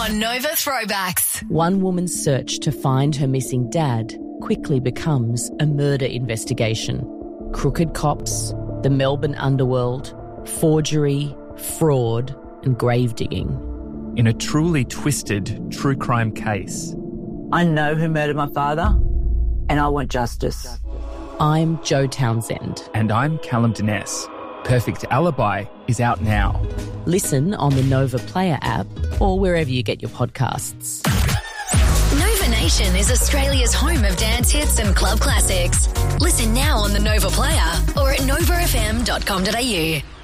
on Nova Throwbacks. One woman's search to find her missing dad quickly becomes a murder investigation. Crooked cops, the Melbourne underworld, forgery, fraud and grave digging. In a truly twisted true crime case. I know who murdered my father and I want justice. I'm Jo Townsend. And I'm Callum Dines. Perfect Alibi is out now. Listen on the Nova Player app or wherever you get your podcasts. Nova Nation is Australia's home of dance hits and club classics. Listen now on the Nova Player or at novafm.com.au.